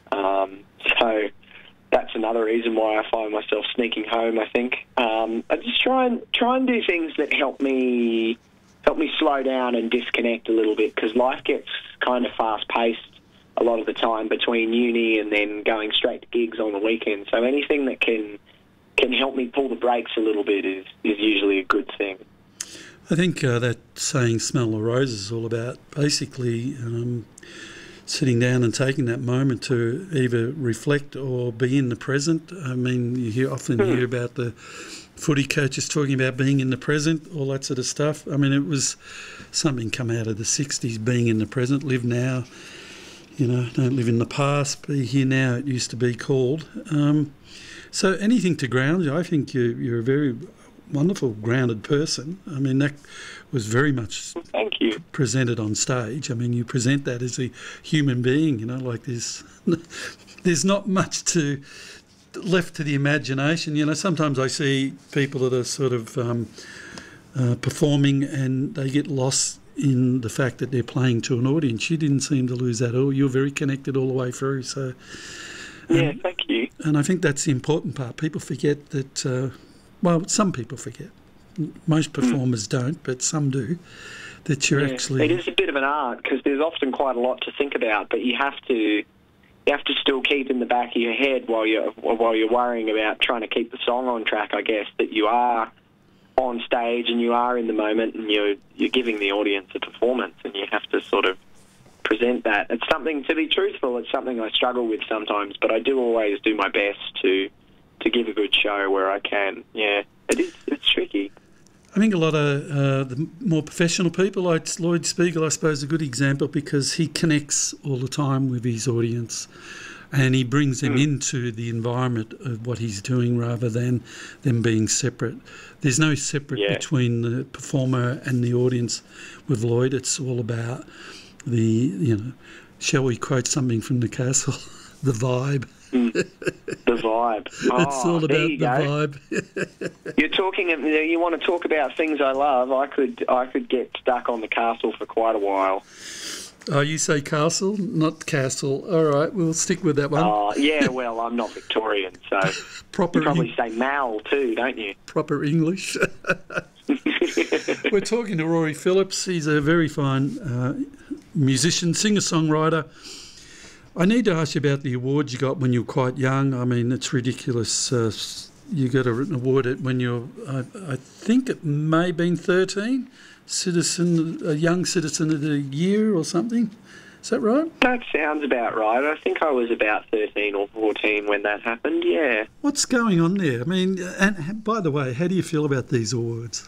So that's another reason why I find myself sneaking home, I think. I just try and do things that help me slow down and disconnect a little bit, because life gets kind of fast-paced a lot of the time between uni and then going straight to gigs on the weekend. So anything that can help me pull the brakes a little bit is usually a good thing. I think that saying "smell the roses" is all about basically sitting down and taking that moment to either reflect or be in the present. I mean, you often hear about the footy coaches talking about being in the present, all that sort of stuff. I mean, it was something come out of the 60s, being in the present, live now, don't live in the past, be here now, it used to be called. So anything to ground you. I think you're a very wonderful, grounded person. I mean, that was very much Thank you. presented on stage. I mean, you present that as a human being, like there's not much left to the imagination. Sometimes I see people that are sort of performing and they get lost in the fact that they're playing to an audience. You didn't seem to lose that at all. You're very connected all the way through. So, yeah, thank you. And I think that's the important part. People forget that, some people forget. Most performers don't, but some do, that you're actually... It is a bit of an art, because there's often quite a lot to think about, but you have to still keep in the back of your head while you're worrying about trying to keep the song on track, I guess, that you are on stage and you are in the moment and you're giving the audience a performance, and you have to sort of present that. It's something, to be truthful, it's something I struggle with sometimes, but I do always do my best to give a good show where I can. Yeah, it's tricky. I think a lot of the more professional people, like Lloyd Spiegel, I suppose, is a good example, because he connects all the time with his audience and he brings them into the environment of what he's doing rather than them being separate. There's no separate between the performer and the audience with Lloyd. It's all about shall we quote something from The Castle? The vibe. The vibe. It's all about the vibe. You're talking. You want to talk about things I love. I could get stuck on The Castle for quite a while. Oh, you say castle, not castle. All right, we'll stick with that one. Oh, yeah. Well, I'm not Victorian, so you probably say Mal too, don't you? Proper English. We're talking to Rory Phillips. He's a very fine musician, singer-songwriter. I need to ask you about the awards you got when you were quite young. I mean, it's ridiculous. You got a written award when you were, I think it may have been 13, a Young Citizen of the Year or something. Is that right? That sounds about right. I think I was about 13 or 14 when that happened, yeah. What's going on there? I mean, and by the way, how do you feel about these awards?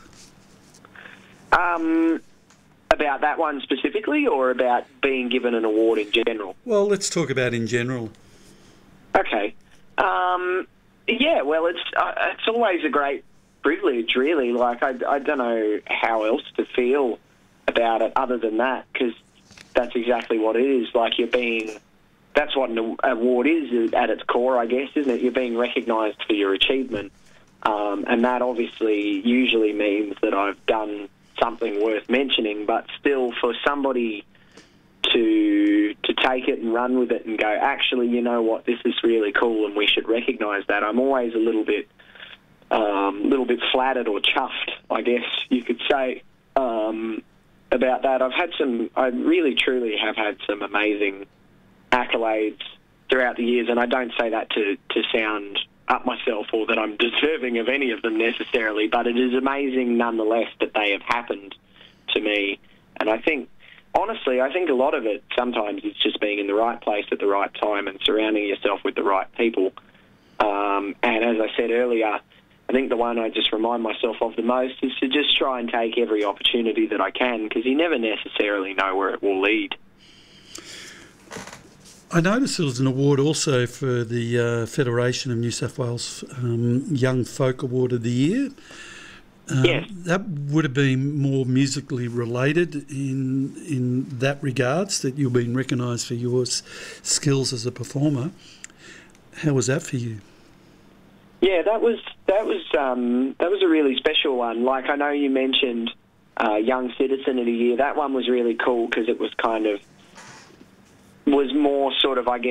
About that one specifically, or about being given an award in general? Well, let's talk about in general. Okay. Yeah, well, it's always a great privilege, really. Like, I don't know how else to feel about it other than that, because that's exactly what it is. Like, that's what an award is at its core, I guess, isn't it? You're being recognised for your achievement. And that obviously usually means that I've done something worth mentioning, but still, for somebody to take it and run with it and go, actually, you know what, this is really cool and we should recognise that, I'm always a little bit flattered or chuffed, I guess you could say, about that. I really truly have had some amazing accolades throughout the years, and I don't say that to sound up myself or that I'm deserving of any of them necessarily, but it is amazing nonetheless that they have happened to me. And I think, honestly, a lot of it sometimes is just being in the right place at the right time and surrounding yourself with the right people. And as I said earlier, I think the one I just remind myself of the most is to just try and take every opportunity that I can, because you never necessarily know where it will lead. I noticed there was an award also for the Federation of New South Wales Young Folk Award of the Year. Yes. That would have been more musically related in that regards, that you've been recognised for your skills as a performer. How was that for you? Yeah, that was a really special one. Like, I know you mentioned Young Citizen of the Year. That one was really cool because it was more sort of, I guess,